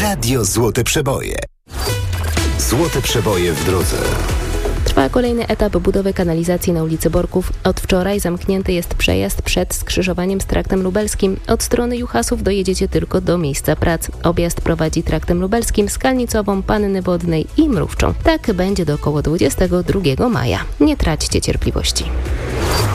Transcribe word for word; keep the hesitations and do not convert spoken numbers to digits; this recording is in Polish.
Radio Złote Przeboje. Złote Przeboje w drodze. Trwa kolejny etap budowy kanalizacji na ulicy Borków. Od wczoraj zamknięty jest przejazd przed skrzyżowaniem z traktem lubelskim. Od strony Juchasów dojedziecie tylko do miejsca prac. Objazd prowadzi traktem lubelskim, Skalnicową, Panny Wodnej i Mrówczą. Tak będzie do około dwudziestego drugiego maja. Nie traćcie cierpliwości.